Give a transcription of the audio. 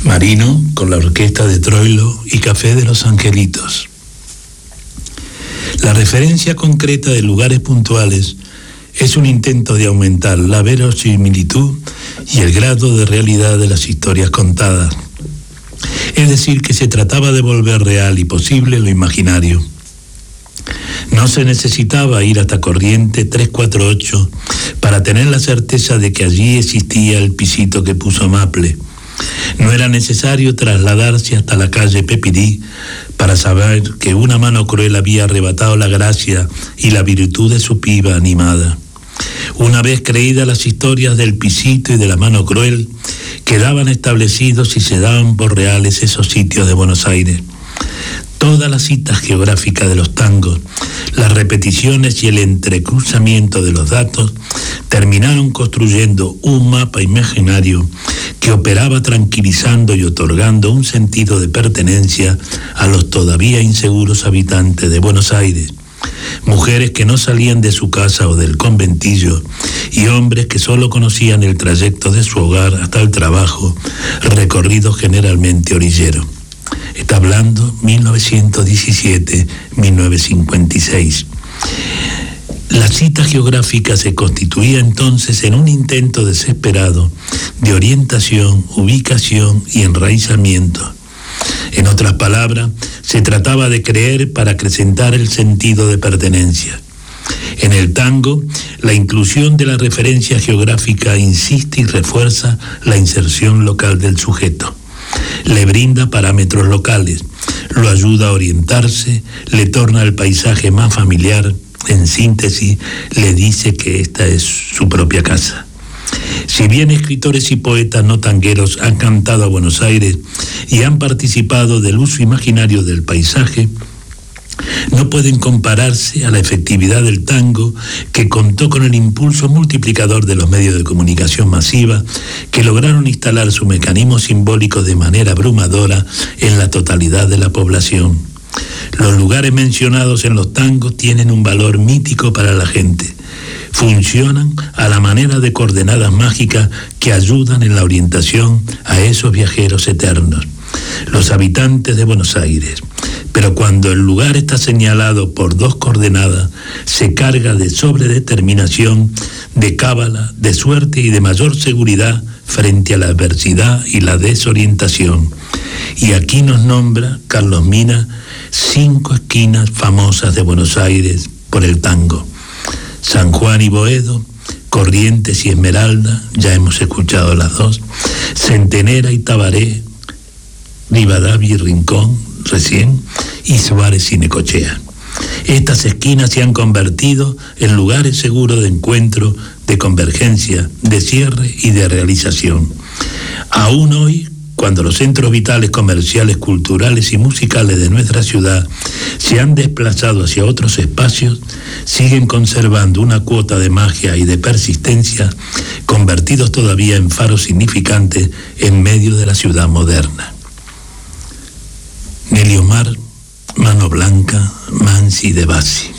Marino con la orquesta de Troilo y Café de los Angelitos. La referencia concreta de lugares puntuales es un intento de aumentar la verosimilitud y el grado de realidad de las historias contadas. Es decir, que se trataba de volver real y posible lo imaginario. No se necesitaba ir hasta Corriente 348 para tener la certeza de que allí existía el pisito que puso Maple. No era necesario trasladarse hasta la calle Pepirí para saber que una mano cruel había arrebatado la gracia y la virtud de su piba animada. Una vez creídas las historias del pisito y de la mano cruel, quedaban establecidos y se daban por reales esos sitios de Buenos Aires. Todas las citas geográficas de los tangos, las repeticiones y el entrecruzamiento de los datos terminaron construyendo un mapa imaginario que operaba tranquilizando y otorgando un sentido de pertenencia a los todavía inseguros habitantes de Buenos Aires. Mujeres que no salían de su casa o del conventillo y hombres que solo conocían el trayecto de su hogar hasta el trabajo, recorrido generalmente orillero. Está hablando 1917-1956. La cita geográfica se constituía entonces en un intento desesperado de orientación, ubicación y enraizamiento. En otras palabras, se trataba de creer para acrecentar el sentido de pertenencia. En el tango, la inclusión de la referencia geográfica insiste y refuerza la inserción local del sujeto. Le brinda parámetros locales, lo ayuda a orientarse, le torna el paisaje más familiar, en síntesis, le dice que esta es su propia casa. Si bien escritores y poetas no tangueros han cantado a Buenos Aires y han participado del uso imaginario del paisaje, no pueden compararse a la efectividad del tango, que contó con el impulso multiplicador de los medios de comunicación masiva, que lograron instalar su mecanismo simbólico de manera abrumadora en la totalidad de la población. Los lugares mencionados en los tangos tienen un valor mítico para la gente. Funcionan a la manera de coordenadas mágicas que ayudan en la orientación a esos viajeros eternos, los habitantes de Buenos Aires. Pero cuando el lugar está señalado por dos coordenadas, se carga de sobredeterminación, de cábala, de suerte y de mayor seguridad frente a la adversidad y la desorientación. Y aquí nos nombra Carlos Mina 5 esquinas famosas de Buenos Aires por el tango: San Juan y Boedo, Corrientes y Esmeralda, ya hemos escuchado las dos, Centenera y Tabaré, Rivadavia y Rincón, recién, y Suárez y Necochea. Estas esquinas se han convertido en lugares seguros de encuentro, de convergencia, de cierre y de realización. Aún hoy, cuando los centros vitales comerciales, culturales y musicales de nuestra ciudad se han desplazado hacia otros espacios, siguen conservando una cuota de magia y de persistencia, convertidos todavía en faros significantes en medio de la ciudad moderna. Nelly Omar, Mano Blanca, Mansi de Bassi.